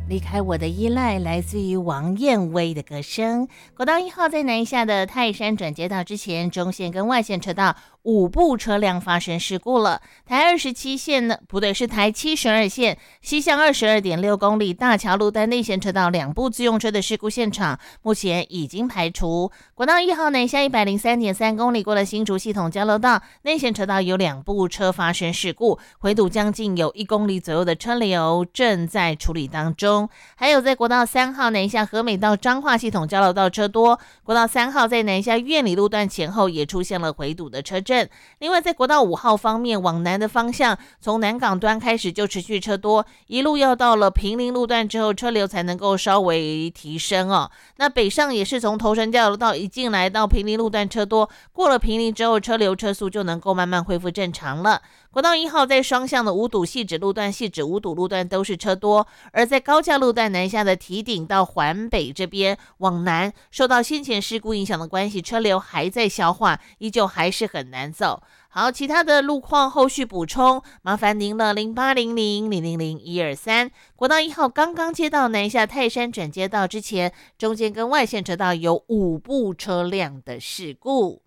离开我的依赖，来自于王燕威的歌声。国道1号在南下的泰山转接道之前，中线跟外线车道5部车辆发生事故了。台27线呢，不对，是台72线西向22.6公里大桥路段内线车道2部自用车的事故现场，目前已经排除。国道1号南下103.3公里过了新竹系统交流道，内线车道有2部车发生事故，回堵将近有1公里左右的车流正在处理当中。还有在国道3号南下和美到彰化系统交流道车多，国道3号在南下苑里路段前后也出现了回堵的车阵。另外在国道5号方面，往南的方向从南港端开始就持续车多，一路要到了平林路段之后车流才能够稍微提升哦。那北上也是从头城交流道一进来到平林路段车多，过了平林之后车流车速就能够慢慢恢复正常了。国道1号在双向的五堵汐止路段、汐止五堵路段都是车多，而在高架路段南下的堤顶到环北这边往南，受到先前事故影响的关系，车流还在消化，依旧还是很难走。好，其他的路况后续补充，麻烦您了0800000123。国道1号刚刚接到南下泰山转接道之前，中间跟外线车道有5部车辆的事故。